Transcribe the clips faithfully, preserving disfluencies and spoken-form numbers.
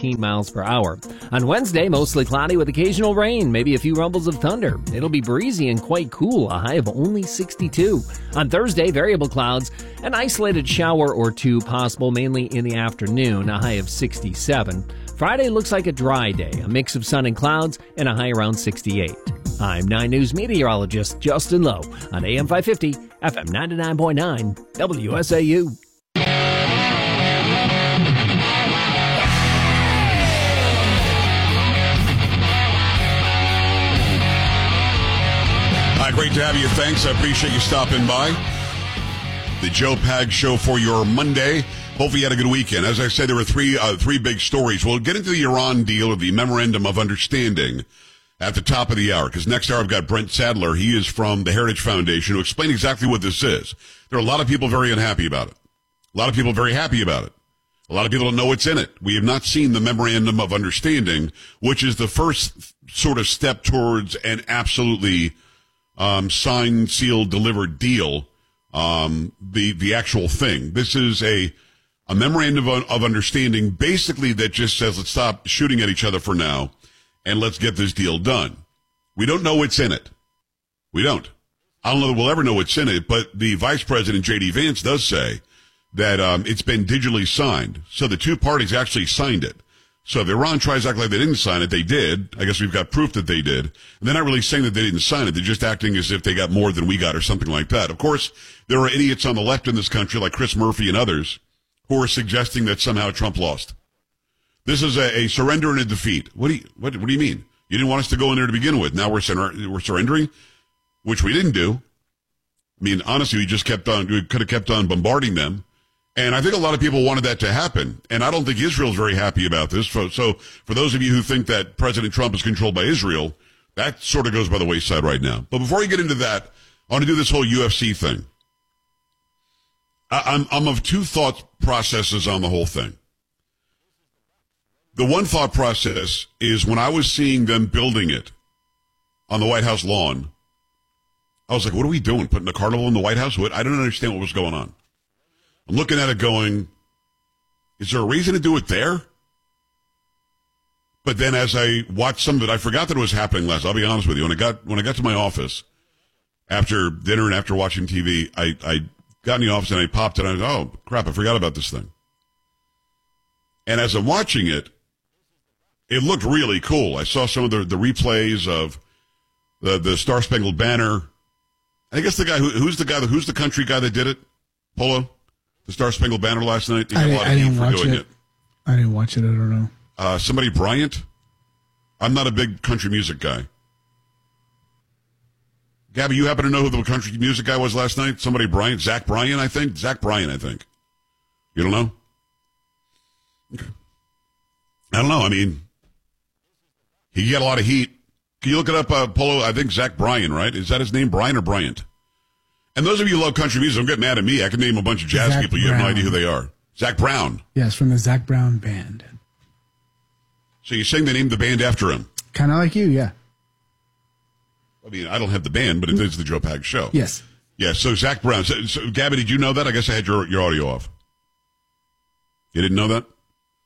fifteen miles per hour. On Wednesday, mostly cloudy with occasional rain, maybe a few rumbles of thunder. It'll be breezy and quite cool, a high of only sixty-two. On Thursday, variable clouds, an isolated shower or two possible, mainly in the afternoon, a high of sixty-seven. Friday looks like a dry day, a mix of sun and clouds, and a high around sixty-eight. I'm nine News meteorologist Justin Lowe on A M five fifty, F M ninety-nine point nine, W S A U. Hi, great to have you. Thanks. I appreciate you stopping by. The Joe Pags Show for your Monday. Hopefully you had a good weekend. As I said, there were three uh, three big stories. We'll get into the Iran deal or the Memorandum of Understanding at the top of the hour, because next hour I've got Brent Sadler. He is from the Heritage Foundation to explain exactly what this is. There are a lot of people very unhappy about it. A lot of people very happy about it. A lot of people don't know what's in it. We have not seen the Memorandum of Understanding, which is the first sort of step towards an absolutely um, signed, sealed, delivered deal, um, the the actual thing. This is a a memorandum of, of understanding, basically, that just says, let's stop shooting at each other for now, and let's get this deal done. We don't know what's in it. We don't. I don't know that we'll ever know what's in it, but the Vice President, J D. Vance, does say that um, it's been digitally signed. So the two parties actually signed it. So if Iran tries to act like they didn't sign it, they did. I guess we've got proof that they did. And they're not really saying that they didn't sign it. They're just acting as if they got more than we got or something like that. Of course, there are idiots on the left in this country, like Chris Murphy and others, who are suggesting that somehow Trump lost. This is a, a surrender and a defeat. What do you what, what do you mean? You didn't want us to go in there to begin with. Now we're sur- we're surrendering, which we didn't do. I mean, honestly, we just kept on. We could have kept on bombarding them, and I think a lot of people wanted that to happen. And I don't think Israel's very happy about this. So, so for those of you who think that President Trump is controlled by Israel, that sort of goes by the wayside right now. But before we get into that, I want to do this whole U F C thing. I'm, I'm of two thought processes on the whole thing. The one thought process is when I was seeing them building it on the White House lawn, I was like, what are we doing? Putting a carnival in the White House? What? I don't understand what was going on. I'm looking at it going, is there a reason to do it there? But then as I watched some of it, I forgot that it was happening last. I'll be honest with you. When I got, when I got to my office after dinner and after watching T V, I, I got in the office and I popped it and I was, oh, crap, I forgot about this thing. And as I'm watching it, it looked really cool. I saw some of the, the replays of the, the Star Spangled Banner. I guess the guy, who, who's the guy, who's the country guy that did it? Polo? The Star Spangled Banner last night? He got I, a lot of I heat didn't for watch doing it. it. I didn't watch it. I don't know. Uh, somebody Bryant? I'm not a big country music guy. Gabby, you happen to know who the country music guy was last night? Somebody Bryant? Zach Bryan, I think? Zach Bryan, I think. You don't know? Okay. I don't know. I mean, he got a lot of heat. Can you look it up, uh, Polo? I think Zach Bryan, right? Is that his name, Bryan or Bryant? And those of you who love country music, don't get mad at me. I can name a bunch of jazz Zach people. You have no Brown. idea who they are. Zach Brown. Yes, from the Zach Brown Band. So you're saying they named the band after him? Kind of like you, yeah. I mean, I don't have the band, but it is the Joe Pags Show. Yes. Yeah, so Zach Brown. So, so, Gabby, did you know that? I guess I had your, your audio off. You didn't know that?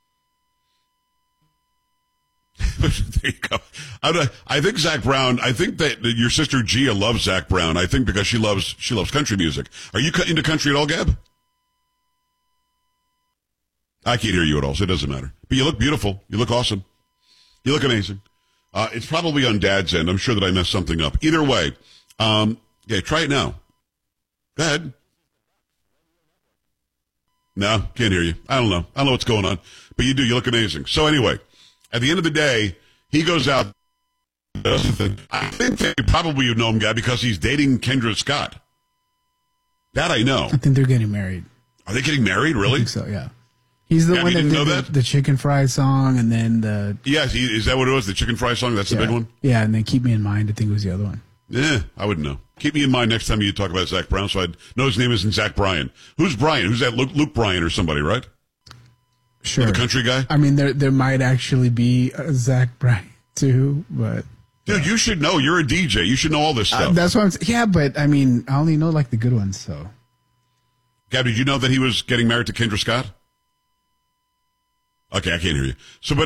There you go. I, I think Zach Brown, I think that your sister Gia loves Zach Brown. I think because she loves she loves country music. Are you into country at all, Gab? I can't hear you at all, so it doesn't matter. But you look beautiful. You look awesome. You look amazing. Uh, it's probably on Dad's end. I'm sure that I messed something up. Either way, um, yeah, try it now. Go ahead. No, can't hear you. I don't know. I don't know what's going on. But you do. You look amazing. So anyway, at the end of the day, he goes out. I think they probably would know him, guy, because he's dating Kendra Scott. That I know. I think they're getting married. Are they getting married? Really? I think so, yeah. He's the Yeah, one you that didn't did know the, that? the chicken fried song, and then the Yes, he, is that what it was? The chicken fry song? That's yeah, the big one? Yeah, and then Keep Me in Mind. I think was the other one. Yeah, I wouldn't know. Keep me in mind next time you talk about Zach Brown, so I'd know his name isn't Zach Bryan. Who's Bryan? Who's that? Luke, Luke Bryan or somebody, right? Sure. The country guy? I mean, there there might actually be a Zach Bryan too, but Dude, you should know. You're a D J. You should know all this stuff. uh, that's what I'm saying. Yeah, but I mean, I only know like the good ones, so. Gab, did you know that he was getting married to Kendra Scott? Okay, I can't hear you. So, but